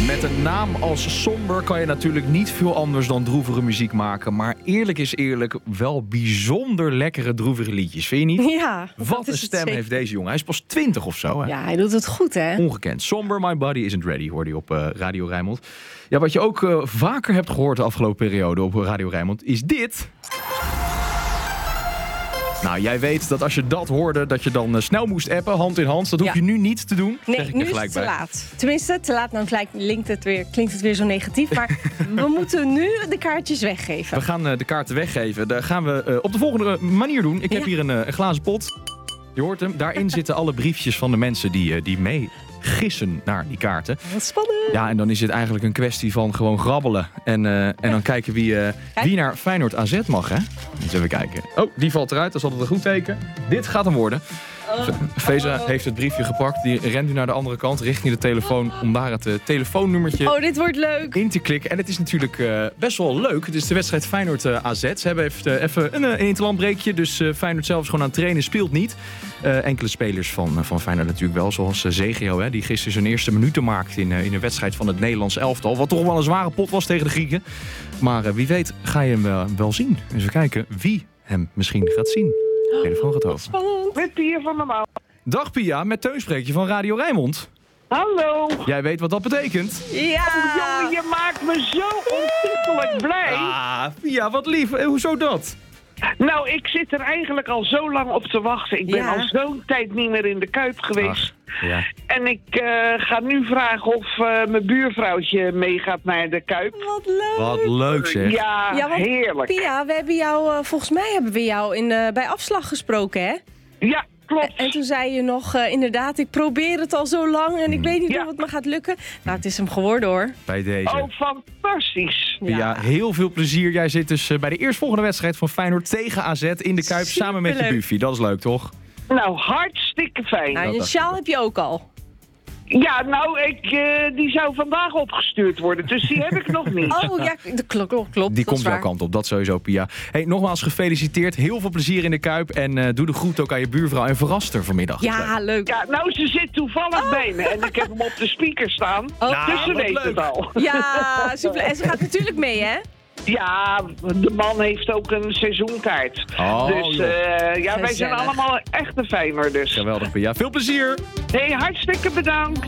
Met een naam als Somber kan je natuurlijk niet veel anders dan droevige muziek maken. Maar eerlijk is eerlijk, wel bijzonder lekkere droevige liedjes. Vind je niet? Ja. Wat een stem heeft deze jongen. Hij is pas 20 of zo. Hè? Ja, hij doet het goed, hè? Ongekend. Somber, My Body Isn't Ready, hoorde je op Radio Rijnmond. Ja, wat je ook vaker hebt gehoord de afgelopen periode op Radio Rijnmond, is dit. Nou, jij weet dat als je dat hoorde, dat je dan snel moest appen, hand in hand. Dat hoef je nu niet te doen. Nee, zeg ik nu er gelijk is het te bij. laat. Tenminste, te laat, dan klinkt het weer zo negatief. Maar we moeten nu de kaartjes weggeven. We gaan de kaarten weggeven. Dat gaan we op de volgende manier doen. Ik heb hier een glazen pot. Je hoort hem. Daarin zitten alle briefjes van de mensen die mee gissen naar die kaarten. Wat spannend. Ja, en dan is het eigenlijk een kwestie van gewoon grabbelen. En dan kijken wie naar Feyenoord AZ mag, hè? Eens even kijken. Oh, die valt eruit. Dat is altijd een goed teken. Dit gaat hem worden. Feza heeft het briefje gepakt. Die rent nu naar de andere kant, richting de telefoon, om daar het telefoonnummertje Oh, dit wordt leuk. in te klikken. En het is natuurlijk best wel leuk. Het is de wedstrijd Feyenoord AZ. Ze hebben even een interlandbreekje. Dus Feyenoord zelf is gewoon aan het trainen, speelt niet. Enkele spelers van Feyenoord natuurlijk wel. Zoals Zegio, hè, die gisteren zijn eerste minuten maakte in een wedstrijd van het Nederlands elftal. Wat toch wel een zware pot was tegen de Grieken. Maar wie weet ga je hem wel zien. Eens even kijken wie hem misschien gaat zien. De telefoon gaat over. Spannend. Met Pia van der Mouw. Dag Pia, met Teun spreek je van Radio Rijnmond. Hallo. Jij weet wat dat betekent. Ja. Jongen, je maakt me zo ontzettend blij. Ah, Pia, wat lief. Hoezo dat? Nou, ik zit er eigenlijk al zo lang op te wachten. Ik ben Ja. al zo'n tijd niet meer in de Kuip geweest. Ja. En ik ga nu vragen of mijn buurvrouwtje meegaat naar de Kuip. Wat leuk. Wat leuk zeg. Ja, Ja, want heerlijk. Pia, we hebben jou, volgens mij hebben we jou bij afslag gesproken, hè? Ja, klopt. En toen zei je nog, inderdaad, ik probeer het al zo lang en ik weet niet Ja. of het me gaat lukken. Nou, het is hem geworden, hoor. Bij deze. Oh, fantastisch. Pia, heel veel plezier. Jij zit dus bij de eerstvolgende wedstrijd van Feyenoord tegen AZ in de Kuip samen met je Superleuk. buffie. Dat is leuk, toch? Nou, hartstikke fijn. Nou, een dacht sjaal heb je ook al. Ja, nou, die zou vandaag opgestuurd worden, dus die heb ik nog niet. Oh, ja, klopt. Die dat is komt jouw waar. kant op, dat sowieso, Pia. Hey, nogmaals gefeliciteerd. Heel veel plezier in de Kuip. En doe de groet ook aan je buurvrouw en verras haar vanmiddag. Ja, leuk. Ja, nou, ze zit toevallig bij me en ik heb hem op de speaker staan. Oh. Dus ze wat weet leuk. het al. Ja, super. En ze gaat natuurlijk mee, hè? Ja, de man heeft ook een seizoenkaart. Oh, dus joh. ja, wij zijn Gezellig. allemaal echte Feyenoorders. Geweldig, Pia. Veel plezier! Hey, hartstikke bedankt.